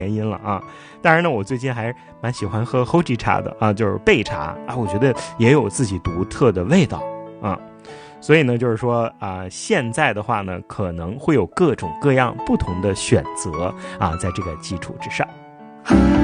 原因了啊。当然呢，我最近还蛮喜欢喝 Hoji 茶的啊，就是焙茶啊，我觉得也有自己独特的味道啊。所以呢，就是说啊，现在的话呢，可能会有各种各样不同的选择啊，在这个基础之上。